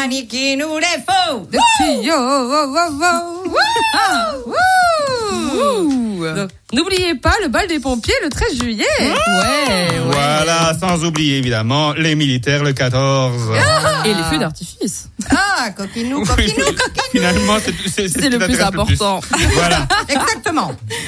Gianni qui nous les faut. Le tuyau. Donc, n'oubliez pas le bal des pompiers le 13 juillet. Voilà, sans oublier évidemment les militaires le 14. Et les feux d'artifice. Ah, coquinou. Finalement, c'est le plus important. Voilà. Exactement.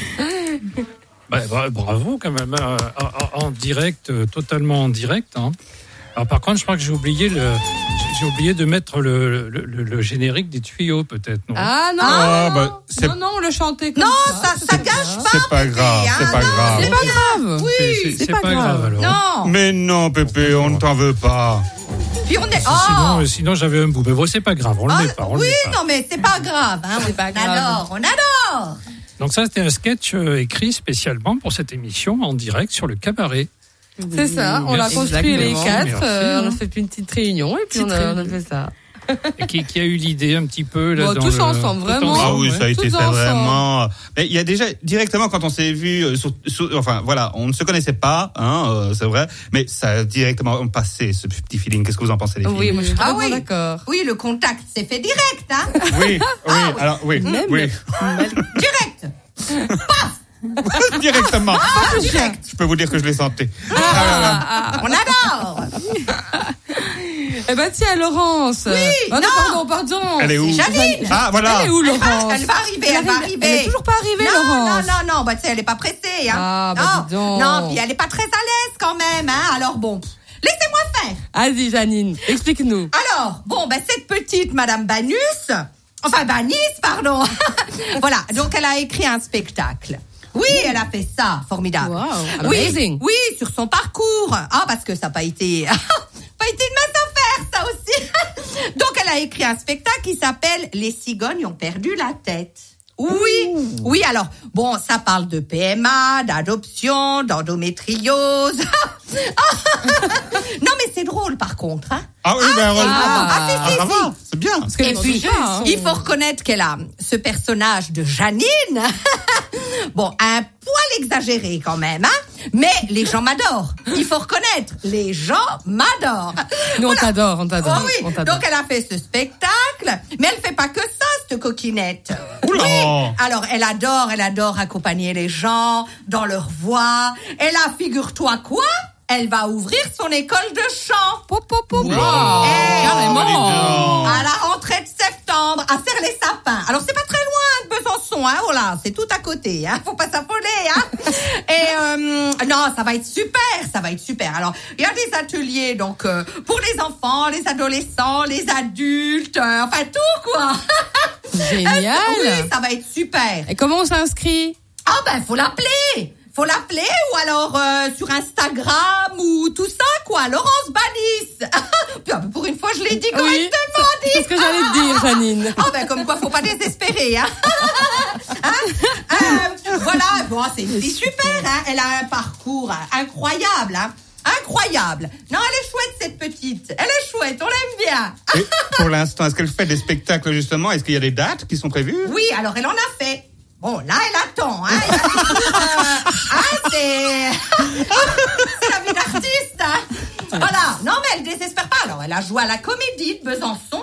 Bravo quand même, en direct, totalement en direct. Hein. Alors par contre, je crois que j'ai oublié de mettre le générique des tuyaux, peut-être. Non Ah non, non, on le chantait comme ça gâche pas. C'est pas grave, c'est pas grave. C'est pas grave. Oui, c'est pas grave alors. Non. Mais non, Pépé, on ne t'en veut pas. Puis on est. Sinon j'avais un bout. Mais bon, c'est pas grave, on le met pas. Non, mais c'est pas grave. Hein, c'est pas grave. On adore. Donc ça, c'était un sketch écrit spécialement pour cette émission en direct sur le cabaret. C'est ça, on l'a construit les 4, on a fait une petite réunion et puis on a fait ça. Et qui a eu l'idée un petit peu là, tous ensemble, vraiment. Ah oui, ça a été fait ensemble. vraiment. Mais il y a déjà directement quand on s'est vu, enfin voilà, on ne se connaissait pas, c'est vrai, mais ça a directement passé ce petit feeling. Qu'est-ce que vous en pensez les filles? Oui, moi je suis vraiment d'accord. Oui, le contact s'est fait direct, hein. Oui, alors oui. Direct. Paf. Directement. Direct. Je peux vous dire que je l'ai senti. On adore. Eh ben tiens, Laurence. Oui, pardon. Elle est où? C'est Janine. Ah voilà. Elle est où, Laurence? Elle va arriver. Elle est toujours pas arrivée, Laurence. Non, tu sais, elle est pas pressée, hein. Ah, dis donc. Non, puis elle est pas très à l'aise quand même, hein. Alors bon, laissez-moi faire. Vas-y, Janine, explique-nous. Alors, cette petite Madame Banis, pardon. Voilà, donc elle a écrit un spectacle. Oui, elle a fait ça, formidable. Wow, amazing. Oui, sur son parcours. Parce que ça n'a pas été une mince affaire, ça aussi. Donc elle a écrit un spectacle qui s'appelle Les cigognes ont perdu la tête. Oui, alors, ça parle de PMA, d'adoption, d'endométriose. Non, mais c'est drôle, par contre, hein. Ah oui, heureusement. Si. C'est bien. Et puis, il faut reconnaître qu'elle a ce personnage de Janine. Un poil exagéré quand même, hein. Mais les gens m'adorent. Il faut reconnaître, les gens m'adorent. Nous, on t'adore. Oh oui, donc elle a fait ce spectacle, mais elle fait pas que ça, cette coquinette. Oula. Oui. Alors, elle adore accompagner les gens dans leur voix. Et là, figure-toi quoi? Elle va ouvrir son école de chant. Carrément. À la rentrée de septembre, à Serres-les-Sapins. Alors, c'est pas très loin de Besançon, hein. Voilà, c'est tout à côté, hein. Faut pas s'affoler, hein. Et, non, ça va être super. Alors, il y a des ateliers, donc, pour les enfants, les adolescents, les adultes, enfin, tout, quoi. Génial. Oui, ça va être super. Et comment on s'inscrit? Faut l'appeler ou alors sur Instagram ou tout ça, quoi. Laurence Banis. Pour une fois, je l'ai dit correctement. C'est ce que j'allais te dire, Janine. Comme quoi, faut pas désespérer, hein. Voilà, c'est super, hein. Elle a un parcours incroyable, hein. Incroyable. Non, elle est chouette, cette petite. Elle est chouette, on l'aime bien. Et pour l'instant, est-ce qu'elle fait des spectacles, justement? Est-ce qu'il y a des dates qui sont prévues? Oui, alors elle en a fait. Bon, là, elle attend, hein. Il y a toujours, c'est la vie d'artiste, hein. Voilà. Non, mais elle désespère pas. Alors, elle a joué à la Comédie de Besançon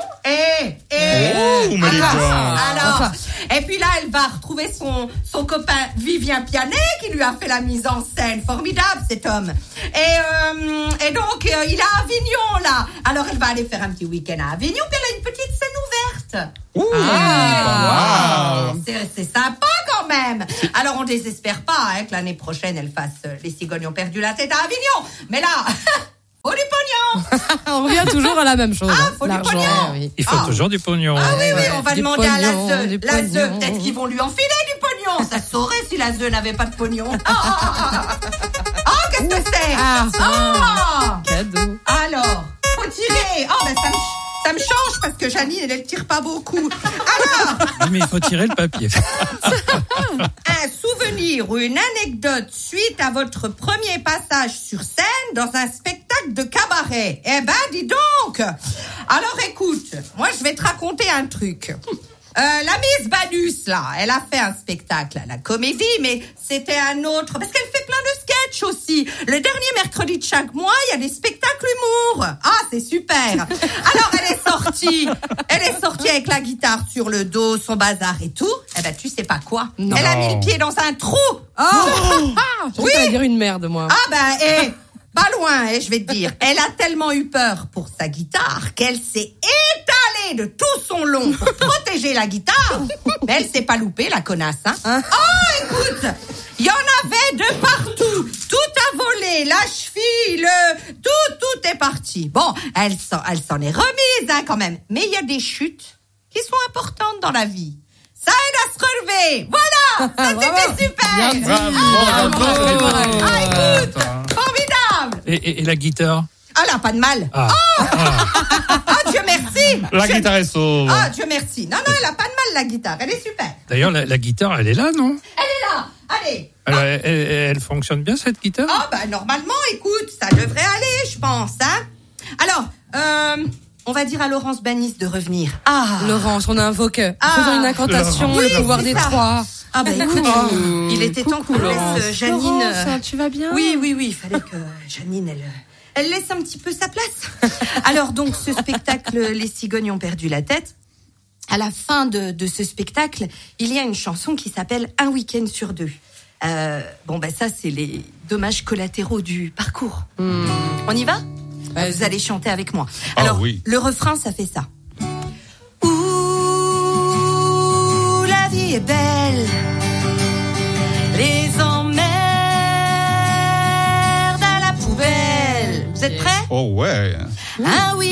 alors, et puis là, elle va retrouver son copain Vivien Pianet qui lui a fait la mise en scène. Formidable, cet homme. Et donc, il est à Avignon, là. Alors, elle va aller faire un petit week-end à Avignon, puis elle a une petite scène ouverte. C'est sympa quand même. Alors, on désespère pas, hein, que l'année prochaine, elle fasse Les cigognes ont perdu la tête à Avignon. Mais là... faut du pognon. On revient toujours à la même chose. Faut du pognon. Oui. Il faut toujours du pognon. Oui, on va demander à la ZEU. La ZEU, pognon. peut-être qu'ils vont lui enfiler du pognon. Ça se saurait si la ZEU n'avait pas de pognon. Qu'est-ce que c'est? Cadeau. Alors, faut tirer. Ça me change parce que Janine, elle tire pas beaucoup. Alors, Mais il faut tirer le papier. un souvenir ou une anecdote suite à votre premier passage sur scène dans un spectacle de cabaret. Dis donc. Alors écoute, moi je vais te raconter un truc. La Miss Banus, là, elle a fait un spectacle à la Comédie, mais c'était un autre, parce qu'elle fait plein de sketchs, sketchs aussi. Le dernier mercredi de chaque mois, il y a des spectacles humour. Ah, c'est super. Alors, elle est sortie avec la guitare sur le dos, son bazar et tout. Eh ben, tu sais pas quoi. Non. Elle a mis le pied dans un trou. Oui. Je vais dire une merde, moi. Ah ben, pas loin, je vais te dire. Elle a tellement eu peur pour sa guitare qu'elle s'est étalée de tout son long pour protéger la guitare. Mais elle s'est pas loupée, la connasse. Hein. Oh, écoute, il y en avait de partout. Tout a volé, la cheville, tout est parti. Bon, elle s'en est remise quand même. Mais il y a des chutes qui sont importantes dans la vie. Ça aide à se relever. Voilà, ça c'était super. Bravo. Ah, écoute, formidable. Et la guitare? Ah là, pas de mal. Ah, Dieu merci. La guitare est sauve. Ah, Dieu merci. Non, elle a pas de mal, la guitare. Elle est super. D'ailleurs, la guitare, elle est là, non? Elle est là. Allez. Elle fonctionne bien, cette guitare? Ah, bah, normalement, écoute, ça devrait aller, je pense, hein. Alors, on va dire à Laurence Banis de revenir. Ah. Laurence, on invoque. Faisons une incantation, Laurence. le pouvoir des trois. Ah, bah, écoute, il était temps qu'on laisse Janine. Laurence, tu vas bien? Oui, il fallait que Janine, elle laisse un petit peu sa place. Alors donc, ce spectacle, Les Cigognes ont perdu la tête. À la fin de ce spectacle, il y a une chanson qui s'appelle Un week-end sur deux. Ça, c'est les dommages collatéraux du parcours. On y va? Vous allez chanter avec moi. Alors, Le refrain, ça fait ça. Ouh, la vie est belle. Les emmerdes à la poubelle. Vous êtes prêts? Oh ouais. Ah oui.